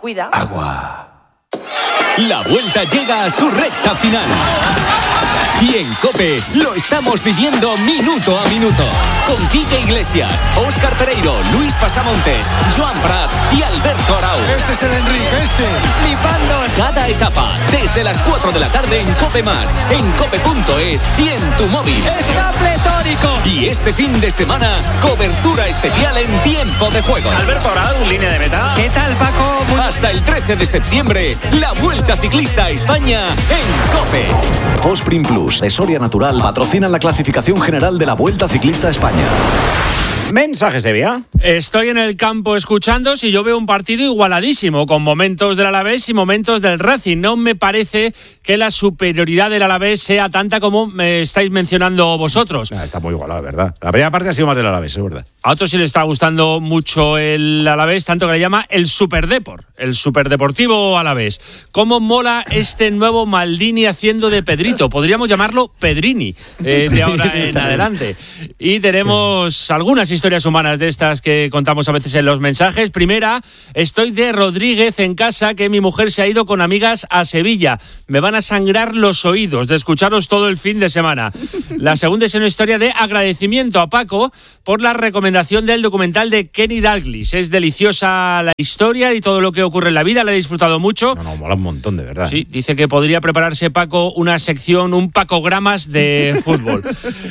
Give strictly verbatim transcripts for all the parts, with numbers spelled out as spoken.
Cuida. Agua. La Vuelta llega a su recta final. Y en COPE lo estamos viviendo minuto a minuto. Con Quique Iglesias, Óscar Pereiro, Luis Pasamontes, Joan Prat y Alberto Arau. Este es el Enrique, este. Flipando cada etapa, desde las cuatro de la tarde en COPE Más, en cope punto es y en tu móvil. ¡Está pletórico! Y este fin de semana, cobertura especial en tiempo de juego. Alberto Arau, línea de meta. ¿Qué tal, Paco? Muy... Hasta el trece de septiembre, la Vuelta Ciclista a España en COPE. Fosprin Plus de Soria Natural patrocinan la clasificación general de la Vuelta Ciclista a España. Mensajes de vía. Estoy en el campo escuchándos y yo veo un partido igualadísimo, con momentos del Alavés y momentos del Racing. No me parece que la superioridad del Alavés sea tanta como me estáis mencionando vosotros. Nah, está muy igualado, ¿verdad? La primera parte ha sido más del Alavés, es verdad. A otros sí le está gustando mucho el Alavés, tanto que le llama el Superdeport, el Superdeportivo Alavés. ¿Cómo mola este nuevo Maldini haciendo de Pedrito? Podríamos llamarlo Pedrini eh, de ahora en adelante. Y tenemos sí. algunas historias humanas de estas que contamos a veces en los mensajes. Primera, estoy de Rodríguez en casa, que mi mujer se ha ido con amigas a Sevilla. Me van a sangrar los oídos de escucharos todo el fin de semana. La segunda es una historia de agradecimiento a Paco por la recomendación del documental de Kenny Dalglish. Es deliciosa la historia y todo lo que ocurre en la vida, la he disfrutado mucho. No, no, mola un montón, de verdad. Sí, dice que podría prepararse Paco una sección, un Pacogramas de fútbol.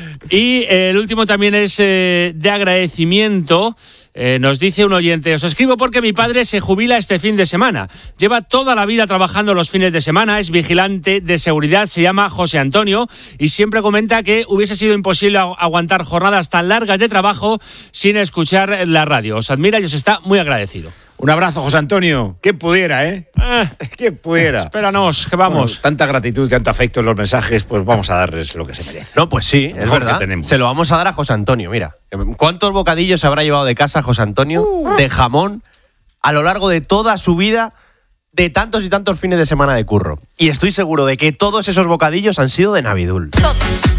Y eh, el último también es eh, de agradecimiento. Eh, nos dice un oyente: os escribo porque mi padre se jubila este fin de semana. Lleva toda la vida trabajando los fines de semana, es vigilante de seguridad, se llama José Antonio y siempre comenta que hubiese sido imposible aguantar jornadas tan largas de trabajo sin escuchar la radio. Os admira y os está muy agradecido. Un abrazo, José Antonio. ¿Quién pudiera, eh? eh ¿Quién pudiera? Espéranos, que vamos. Bueno, tanta gratitud, tanto afecto en los mensajes, pues vamos a darles lo que se merece. No, pues sí, es verdad. Se lo vamos a dar a José Antonio, mira. ¿Cuántos bocadillos se habrá llevado de casa José Antonio uh. de jamón a lo largo de toda su vida, de tantos y tantos fines de semana de curro? Y estoy seguro de que todos esos bocadillos han sido de Navidul. Todos.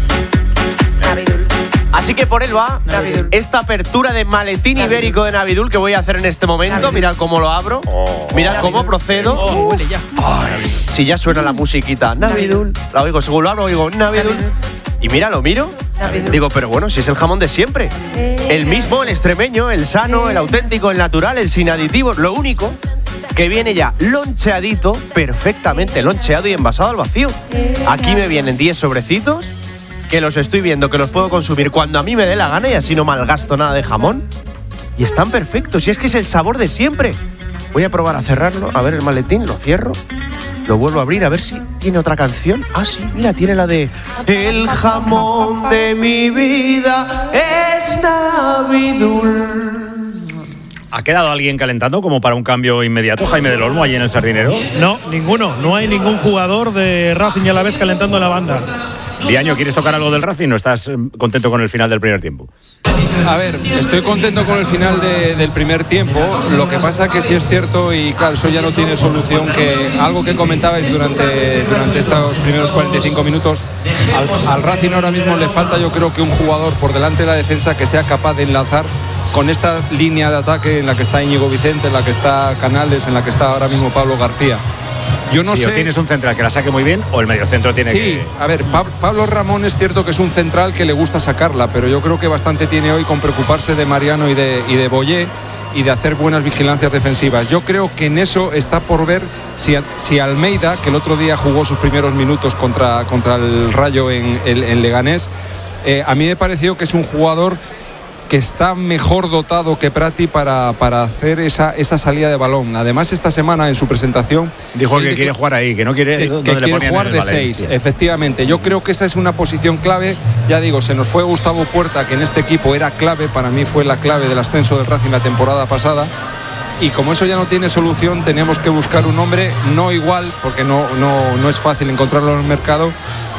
Navidul. Así que por él va Navidul. Esta apertura de maletín Navidul. ibérico de Navidul que voy a hacer en este momento. Navidul. Mirad cómo lo abro. Oh. Mirad Navidul. cómo procedo. Oh, huele ya. Ay, si ya suena la musiquita. Navidul. La oigo, según lo abro, oigo Navidul. Navidul. Y mira, lo miro. Navidul. Digo, pero bueno, si es el jamón de siempre. Eh. El mismo, el extremeño, el sano, eh. el auténtico, el natural, el sin aditivos. Lo único que viene ya loncheadito, perfectamente loncheado y envasado al vacío. Eh. Aquí me vienen diez sobrecitos, que los estoy viendo, que los puedo consumir cuando a mí me dé la gana y así no malgasto nada de jamón. Y están perfectos, y es que es el sabor de siempre. Voy a probar a cerrarlo, a ver el maletín, lo cierro, lo vuelvo a abrir, a ver si tiene otra canción. Ah, sí, mira, tiene la de El jamón de mi vida es Navidul. ¿Ha quedado alguien calentando como para un cambio inmediato, Jaime del Olmo, allí en el Sardinero? No, ninguno, no hay ningún jugador de Racing y Alavés calentando en la banda. Liaño, ¿quieres tocar algo del Racing o estás contento con el final del primer tiempo? A ver, estoy contento con el final de, del primer tiempo. Lo que pasa que sí es cierto, y claro, eso ya no tiene solución, que algo que comentabais durante, durante estos primeros cuarenta y cinco minutos, al, al Racing ahora mismo le falta, yo creo, que un jugador por delante de la defensa que sea capaz de enlazar con esta línea de ataque en la que está Íñigo Vicente, en la que está Canales, en la que está ahora mismo Pablo García. Yo no sí, sé. O tienes un central que la saque muy bien, o el mediocentro tiene sí, que. Sí, a ver, pa- Pablo Ramón es cierto que es un central que le gusta sacarla, pero yo creo que bastante tiene hoy con preocuparse de Mariano y de, y de Boyé y de hacer buenas vigilancias defensivas. Yo creo que en eso está por ver si, si Almeida, que el otro día jugó sus primeros minutos contra, contra el Rayo en, en, en Leganés, eh, a mí me pareció que es un jugador que está mejor dotado que Prati para, para hacer esa, esa salida de balón. Además, esta semana en su presentación dijo que dijo, quiere jugar ahí, que no quiere sí, donde que le quiere jugar de seis, efectivamente. Yo creo que esa es una posición clave. Ya digo, se nos fue Gustavo Puerta, que en este equipo era clave, para mí fue la clave del ascenso del Racing la temporada pasada. Y como eso ya no tiene solución, tenemos que buscar un hombre no igual, porque no, no, no es fácil encontrarlo en el mercado,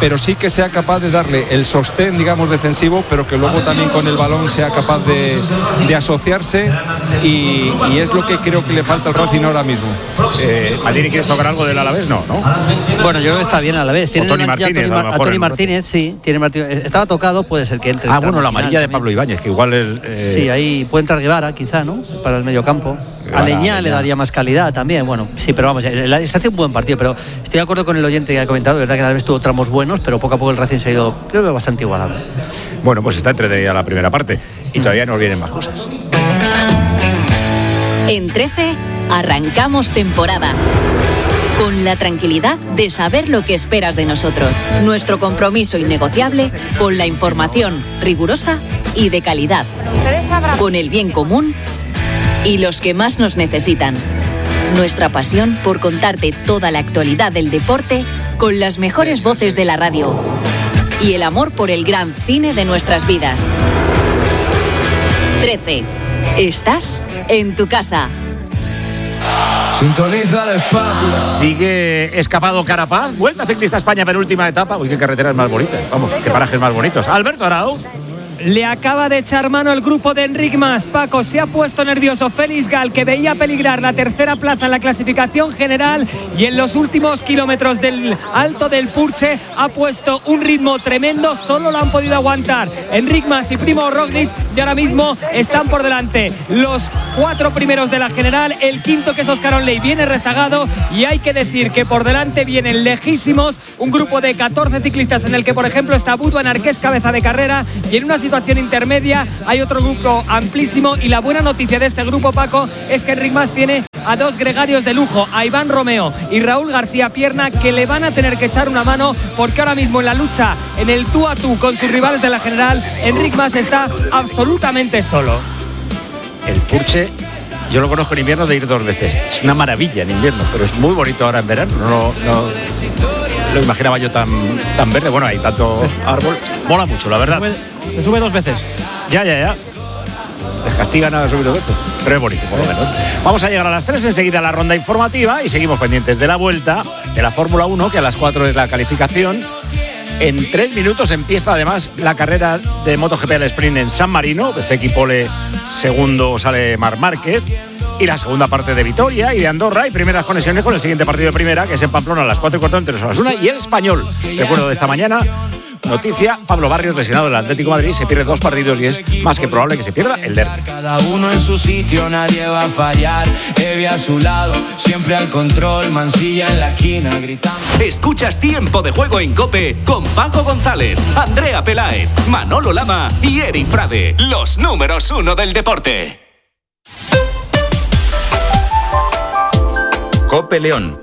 pero sí que sea capaz de darle el sostén, digamos, defensivo, pero que luego también con el balón sea capaz de, de asociarse y, y es lo que creo que le falta al Racing ahora mismo. Eh, Maldini, ¿quieres tocar algo del Alavés? No, ¿no? Bueno, yo creo que está bien a la vez. Tiene O Toni el banquillo a Martínez, Toni, a lo Mar- a mejor Toni en- Martínez, sí. Tiene Martínez. Estaba tocado, puede ser que entre. Ah, en bueno, la final amarilla de también. Pablo Ibáñez, que igual el. eh, Sí, ahí puede entrar Guevara, quizá, ¿no? Para el mediocampo. A Guevara, Leñá le Leñá. daría más calidad también. Bueno, sí, pero vamos, el- está haciendo un buen partido. Pero estoy de acuerdo con el oyente que ha comentado. De verdad que a la vez tuvo tramos buenos, pero poco a poco el Racing se ha ido, creo que bastante igualado. Bueno, pues está entretenida la primera parte y todavía nos vienen más cosas. En trece arrancamos temporada. Con la tranquilidad de saber lo que esperas de nosotros. Nuestro compromiso innegociable con la información rigurosa y de calidad. Con el bien común y los que más nos necesitan. Nuestra pasión por contarte toda la actualidad del deporte con las mejores voces de la radio. Y el amor por el gran cine de nuestras vidas. trece. Estás en tu casa. Sintoniza despacio. Sigue escapado Carapaz. Vuelta Ciclista España, penúltima etapa. Uy, qué carreteras más bonitas. Vamos, qué parajes más bonitos. Alberto Arau. Le acaba de echar mano el grupo de Enric Mas. Paco, se ha puesto nervioso Félix Gal, que veía peligrar la tercera plaza en la clasificación general, y en los últimos kilómetros del Alto del Purche ha puesto un ritmo tremendo. Solo lo han podido aguantar Enric Mas y Primo Roglic, y ahora mismo están por delante los cuatro primeros de la general. El quinto, que es Óscar Onley, viene rezagado, y hay que decir que por delante vienen lejísimos un grupo de catorce ciclistas en el que, por ejemplo, está Bud Van Aert, que es cabeza de carrera, y en una situación intermedia hay otro grupo amplísimo. Y la buena noticia de este grupo, Paco, es que Enric Mas tiene a dos gregarios de lujo, a Iván Romeo y Raúl García Pierna, que le van a tener que echar una mano, porque ahora mismo en la lucha, en el tú a tú con sus rivales de la general, Enric Mas está absolutamente solo. El Purche, yo lo conozco en invierno de ir dos veces. Es una maravilla en invierno, pero es muy bonito ahora en verano. No, no lo imaginaba yo tan, tan verde. Bueno, hay tanto árbol. Mola mucho, la verdad. Se sube dos veces. Ya, ya, ya. Les castigan a subir dos veces, pero es bonito, por lo menos. Vamos a llegar a las tres, enseguida a la ronda informativa, y seguimos pendientes de la vuelta de la Fórmula uno, que a las cuatro es la calificación. En tres minutos empieza además la carrera de MotoGP al sprint en San Marino. Bezeki Pole, segundo sale Marc Márquez. Y la segunda parte de Vitoria y de Andorra, y primeras conexiones con el siguiente partido de primera, que es en Pamplona a las cuatro y cuarto entre Osasuna y el Español. Recuerdo de esta mañana, noticia: Pablo Barrios, lesionado del Atlético de Madrid, se pierde dos partidos y es más que probable que se pierda el derbi. Cada uno en su sitio, nadie va a fallar. Evi a su lado, siempre al control. Mansilla en la esquina, gritando. Escuchas Tiempo de Juego en COPE con Paco González, Andrea Peláez, Manolo Lama y Eri Frade, los números uno del deporte. COPE León.